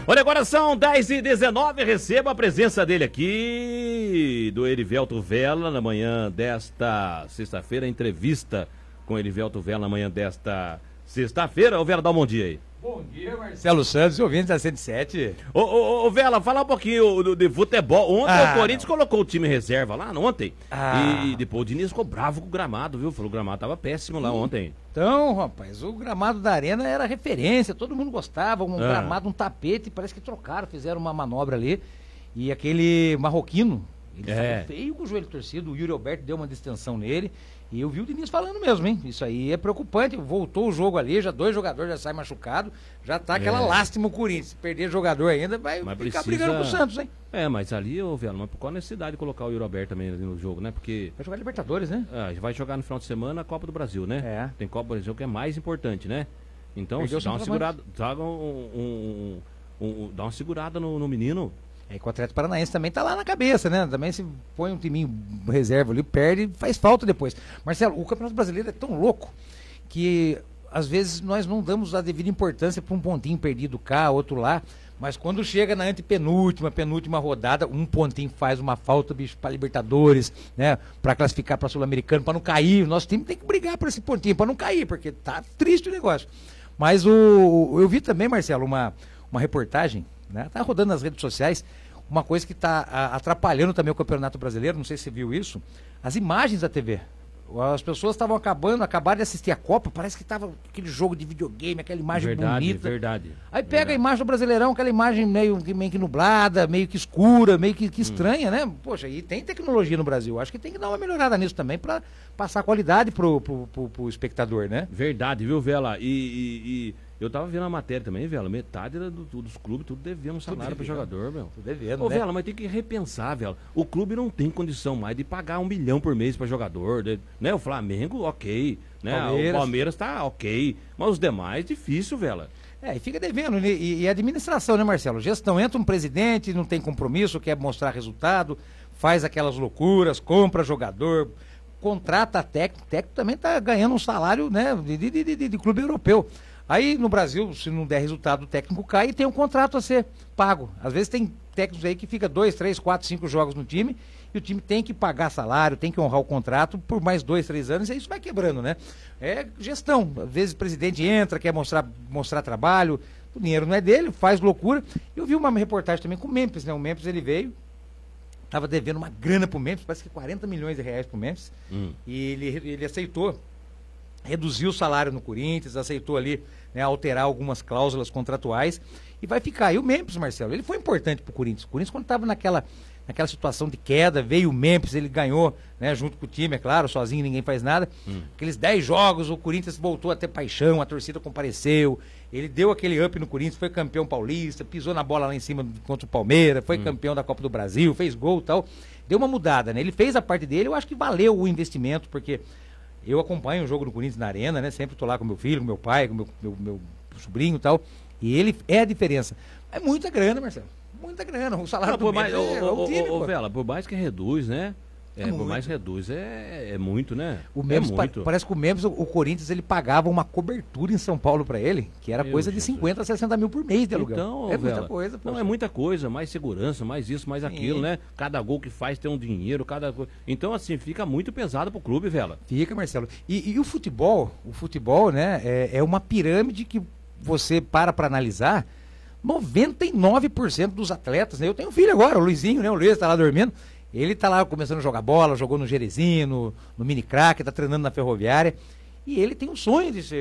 Olha, agora são 10h19, receba a presença dele aqui, do Erivelto Vela, na manhã desta sexta-feira, entrevista com Erivelto Vela na manhã desta sexta-feira. Ô Vela, dá um bom dia aí. Bom dia, Marcelo Santos, ouvintes da 107. Ô Vela, fala um pouquinho de futebol. Ontem o Corinthians colocou o time reserva lá, ontem. E depois o Diniz ficou bravo com o gramado, viu? Falou que o gramado tava péssimo lá ontem. Então, rapaz, o gramado da Arena era referência, todo mundo gostava, um gramado, um tapete, parece que trocaram, fizeram uma manobra ali. E aquele marroquino, ele saiu feio com o joelho torcido, o Yuri Alberto deu uma distensão nele. E eu vi o Diniz falando mesmo, hein? Isso aí é preocupante. Voltou o jogo ali, já 2 jogadores já saem machucados. Já tá aquela lástima o Corinthians. Se perder jogador ainda, vai ficar brigando com o Santos, hein? Mas ali, ô Vela, mas qual a necessidade de colocar o Yuri Alberto também ali no jogo, né? Porque... vai jogar Libertadores, né? Vai jogar no final de semana a Copa do Brasil, né? Tem Copa do Brasil que é mais importante, né? Então, dá uma segurada, dá uma segurada no menino. É que o Atlético Paranaense também tá lá na cabeça, né? Também se põe um timinho reserva ali, perde, faz falta depois. Marcelo, o Campeonato Brasileiro é tão louco que às vezes nós não damos a devida importância para um pontinho perdido cá, outro lá, mas quando chega na penúltima rodada, um pontinho faz uma falta, bicho, para Libertadores, né? Para classificar para Sul-Americano, para não cair. O nosso time tem que brigar por esse pontinho, para não cair, porque tá triste o negócio. Mas eu vi também, Marcelo, uma reportagem, né? Tá rodando nas redes sociais, uma coisa que está atrapalhando também o Campeonato Brasileiro, não sei se você viu isso, as imagens da TV. As pessoas acabaram de assistir a Copa, parece que tava aquele jogo de videogame, aquela imagem bonita. Verdade. Aí pega a imagem do Brasileirão, aquela imagem meio que nublada, meio que escura, meio que estranha, né? Poxa, e tem tecnologia no Brasil, acho que tem que dar uma melhorada nisso também para passar qualidade pro espectador, né? Verdade, viu, Vela? E eu tava vendo a matéria também, Vela, metade dos clubes, tudo devendo um salário pro jogador, meu. Tudo devendo, Ô, né? Vela, mas tem que repensar, Vela. O clube não tem condição mais de pagar 1 milhão por mês pra jogador, né? O Flamengo, ok, né? O Palmeiras tá ok, mas os demais, difícil, Vela. E fica devendo, e administração, né, Marcelo? Gestão, entra um presidente, não tem compromisso, quer mostrar resultado, faz aquelas loucuras, compra jogador, contrata técnico também tá ganhando um salário, né, de clube europeu. Aí no Brasil, se não der resultado, o técnico cai e tem um contrato a ser pago. Às vezes tem técnicos aí que fica 2, 3, 4, 5 jogos no time e o time tem que pagar salário, tem que honrar o contrato por mais 2, 3 anos e isso vai quebrando, né? É gestão. Às vezes o presidente entra, quer mostrar trabalho, o dinheiro não é dele, faz loucura. Eu vi uma reportagem também com o Memphis, né? O Memphis, ele veio, estava devendo uma grana pro Memphis, parece que 40 milhões de reais pro Memphis, e ele aceitou. Reduziu o salário no Corinthians, aceitou ali, né, alterar algumas cláusulas contratuais e vai ficar. E o Memphis, Marcelo, ele foi importante pro Corinthians. O Corinthians, quando estava naquela situação de queda, veio o Memphis, ele ganhou, né, junto com o time, é claro, sozinho ninguém faz nada. Aqueles 10 jogos, o Corinthians voltou a ter paixão, a torcida compareceu, ele deu aquele up no Corinthians, foi campeão paulista, pisou na bola lá em cima contra o Palmeiras, foi campeão da Copa do Brasil, fez gol e tal. Deu uma mudada, né? Ele fez a parte dele, eu acho que valeu o investimento, porque eu acompanho o jogo do Corinthians na Arena, né? Sempre tô lá com meu filho, com meu pai, com meu sobrinho e tal. E ele é a diferença. É muita grana, Marcelo. Muita grana. O salário do Memphis Ô, Vela, por mais que reduz, né? Por mais que reduz, é muito, né? O Memphis, parece que o Memphis, o Corinthians, ele pagava uma cobertura em São Paulo pra ele, que era coisa de 50 a 60 mil por mês de aluguel. Então, é Vela, muita coisa. Não, é muita coisa, mais segurança, mais isso, mais aquilo, né? Cada gol que faz tem um dinheiro, cada coisa. Então, assim, fica muito pesado pro clube, Vela. Fica, Marcelo. E o futebol, né, é uma pirâmide que você para analisar, 99% dos atletas, né? Eu tenho um filho agora, o Luizinho, né? O Luiz tá lá dormindo. Ele tá lá começando a jogar bola, jogou no Jerezinho, no Mini Crack, tá treinando na Ferroviária. E ele tem um sonho de ser